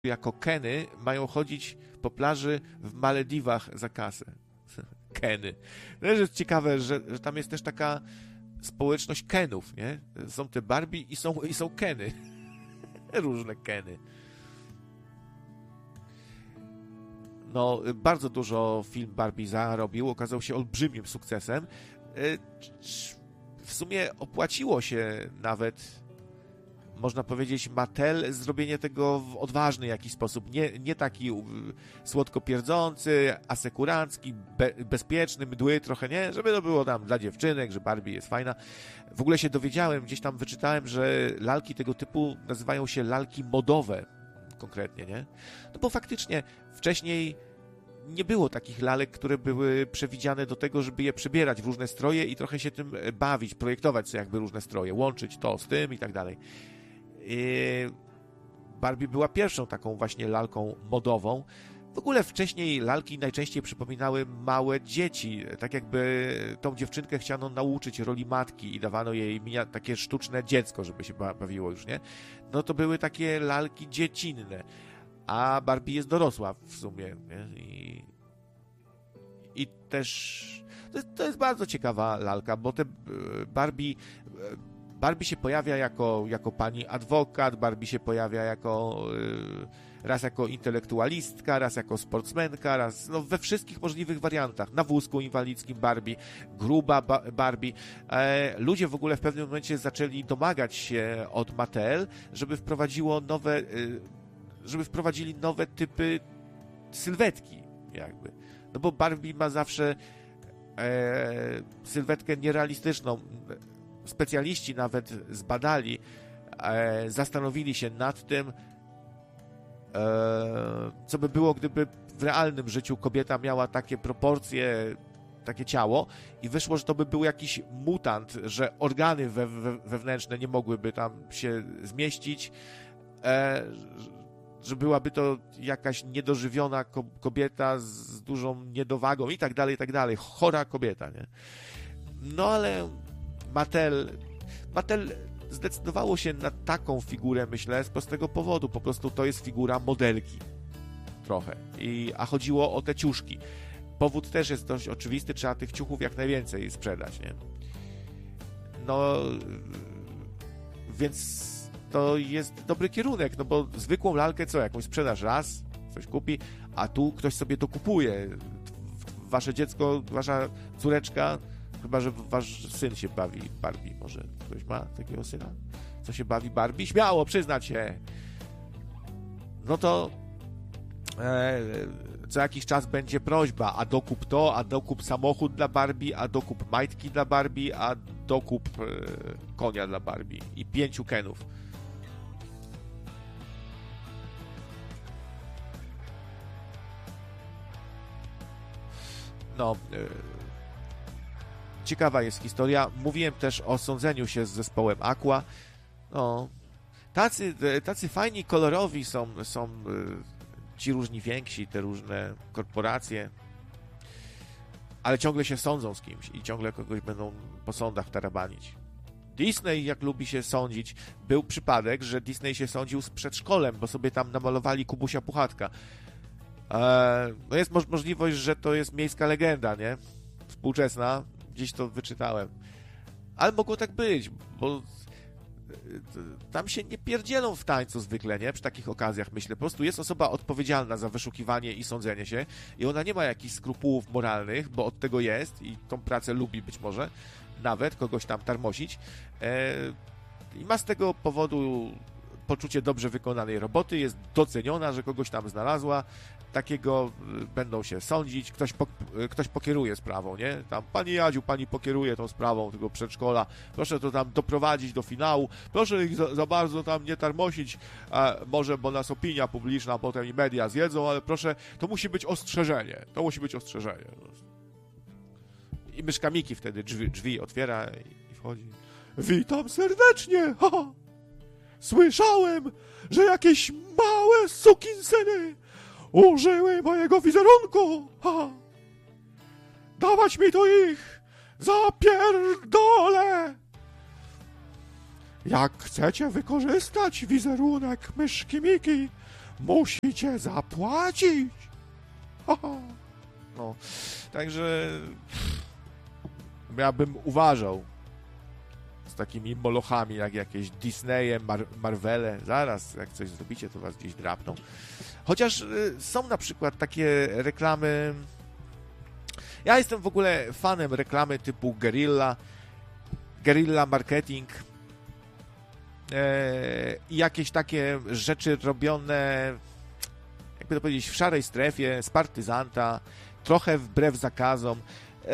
jako Keny mają chodzić po plaży w Malediwach za kasę. Keny. No jest ciekawe, że tam jest też taka społeczność Kenów, nie? Są te Barbie i są Keny. Różne Keny. No, bardzo dużo film Barbie zarobił, okazał się olbrzymim sukcesem. W sumie opłaciło się nawet, można powiedzieć, Mattel zrobienie tego w odważny jakiś sposób. Nie taki słodko pierdzący, asekurancki, bezpieczny, mdły trochę, nie? Żeby to było tam dla dziewczynek, że Barbie jest fajna. W ogóle się dowiedziałem, gdzieś tam wyczytałem, że lalki tego typu nazywają się lalki modowe konkretnie, nie? No bo faktycznie wcześniej nie było takich lalek, które były przewidziane do tego, żeby je przebierać w różne stroje i trochę się tym bawić, projektować sobie jakby różne stroje, łączyć to z tym i tak dalej. Barbie była pierwszą taką właśnie lalką modową. W ogóle wcześniej lalki najczęściej przypominały małe dzieci, tak jakby tą dziewczynkę chciano nauczyć roli matki i dawano jej takie sztuczne dziecko, żeby się bawiło już, nie? No to były takie lalki dziecinne, a Barbie jest dorosła w sumie, nie? I też to jest bardzo ciekawa lalka, bo te Barbie się pojawia jako pani adwokat, Barbie się pojawia raz jako intelektualistka, raz jako sportsmenka, raz we wszystkich możliwych wariantach. Na wózku inwalidzkim Barbie, gruba Barbie. Ludzie w ogóle w pewnym momencie zaczęli domagać się od Mattel, żeby wprowadzili nowe typy sylwetki jakby. No bo Barbie ma zawsze sylwetkę nierealistyczną. Specjaliści nawet zbadali, zastanowili się nad tym, co by było, gdyby w realnym życiu kobieta miała takie proporcje, takie ciało i wyszło, że to by był jakiś mutant, że organy wewnętrzne nie mogłyby tam się zmieścić, że byłaby to jakaś niedożywiona kobieta z dużą niedowagą i tak dalej, chora kobieta, nie? No ale Mattel zdecydowało się na taką figurę, myślę, z prostego powodu. Po prostu to jest figura modelki. Trochę. A chodziło o te ciuszki. Powód też jest dość oczywisty. Trzeba tych ciuchów jak najwięcej sprzedać, nie? No, więc to jest dobry kierunek, no bo zwykłą lalkę jakąś sprzedasz raz, coś kupi, a tu ktoś sobie to kupuje. Wasze dziecko, wasza córeczka, chyba że wasz syn się bawi Barbie. Może ktoś ma takiego syna, co się bawi Barbie? Śmiało, przyznać się. No to co jakiś czas będzie prośba, a dokup to, a dokup samochód dla Barbie, a dokup majtki dla Barbie, a dokup konia dla Barbie i 5 Kenów. No, ciekawa jest historia. Mówiłem też o sądzeniu się z zespołem Aqua. No, tacy fajni, kolorowi są ci różni więksi, te różne korporacje, ale ciągle się sądzą z kimś i ciągle kogoś będą po sądach tarabanić. Disney, jak lubi się sądzić, był przypadek, że Disney się sądził z przedszkolem, bo sobie tam namalowali Kubusia Puchatka. No jest możliwość, że to jest miejska legenda, nie? Współczesna. Gdzieś to wyczytałem. Ale mogło tak być, bo tam się nie pierdzielą w tańcu zwykle, nie? Przy takich okazjach, myślę. Po prostu jest osoba odpowiedzialna za wyszukiwanie i sądzenie się i ona nie ma jakichś skrupułów moralnych, bo od tego jest i tą pracę lubi być może nawet kogoś tam tarmosić. I ma z tego powodu poczucie dobrze wykonanej roboty, jest doceniona, że kogoś tam znalazła, takiego będą się sądzić, ktoś pokieruje sprawą, nie? Tam, pani Jadziu, pani pokieruje tą sprawą tego przedszkola, proszę to tam doprowadzić do finału, proszę ich za bardzo tam nie tarmosić, może, bo nas opinia publiczna, potem i media zjedzą, ale proszę, to musi być ostrzeżenie. I myszka Miki wtedy drzwi otwiera i wchodzi. Witam serdecznie, ha! Słyszałem, że jakieś małe sukinsyny użyły mojego wizerunku. Ha! Dawać mi tu ich zapierdolę. Jak chcecie wykorzystać wizerunek myszki Miki, musicie zapłacić. No, także ja bym uważał z takimi molochami jak jakieś Disneye, Marvele. Zaraz, jak coś zrobicie, to was gdzieś drapną. Chociaż są na przykład takie reklamy. Ja jestem w ogóle fanem reklamy typu guerrilla marketing i jakieś takie rzeczy robione, jakby to powiedzieć, w szarej strefie, z partyzanta, trochę wbrew zakazom.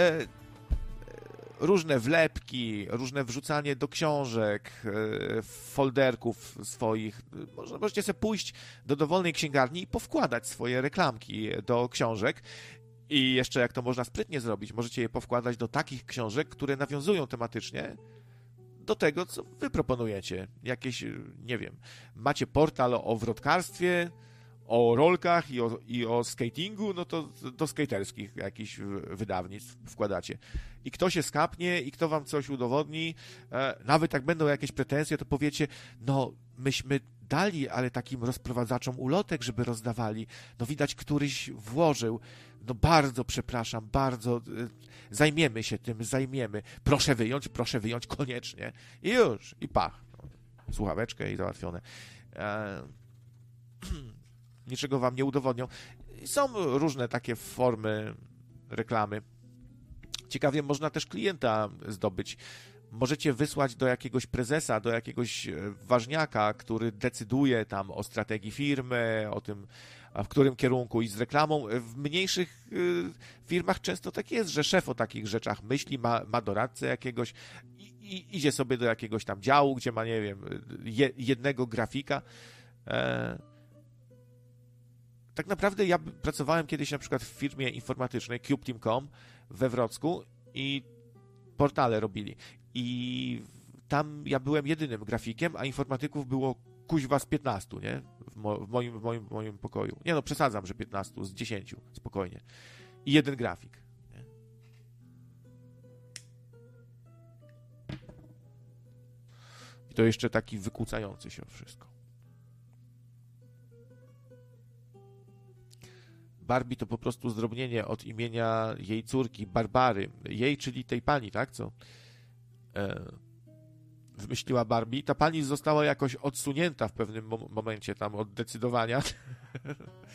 Różne wlepki, różne wrzucanie do książek, folderków swoich. Możecie sobie pójść do dowolnej księgarni i powkładać swoje reklamki do książek. I jeszcze jak to można sprytnie zrobić, możecie je powkładać do takich książek, które nawiązują tematycznie do tego, co wy proponujecie. Jakieś, nie wiem, macie portal o wrotkarstwie, o rolkach i o skatingu, no to do skaterskich jakichś wydawnictw wkładacie. I kto się skapnie i kto wam coś udowodni, nawet jak będą jakieś pretensje, to powiecie, no myśmy dali, ale takim rozprowadzaczom ulotek, żeby rozdawali. No widać, któryś włożył. No bardzo przepraszam, bardzo zajmiemy się tym, proszę wyjąć koniecznie. I już, i pach. Słuchaweczkę i załatwione. Niczego wam nie udowodnią. Są różne takie formy reklamy. Ciekawie można też klienta zdobyć. Możecie wysłać do jakiegoś prezesa, do jakiegoś ważniaka, który decyduje tam o strategii firmy, o tym, w którym kierunku i z reklamą. W mniejszych firmach często tak jest, że szef o takich rzeczach myśli, ma doradcę jakiegoś i idzie sobie do jakiegoś tam działu, gdzie ma, nie wiem, jednego grafika. Tak naprawdę ja pracowałem kiedyś na przykład w firmie informatycznej CubeTeam.com we Wrocku i portale robili. I tam ja byłem jedynym grafikiem, a informatyków było kuźwa z 15, nie? W moim pokoju. Nie no, przesadzam, że 15, z 10, spokojnie. I jeden grafik. Nie? I to jeszcze taki wykłócający się o wszystko. Barbie to po prostu zdrobnienie od imienia jej córki, Barbary. Jej, czyli tej pani, tak? Co wymyśliła Barbie. Ta pani została jakoś odsunięta w pewnym momencie tam od decydowania.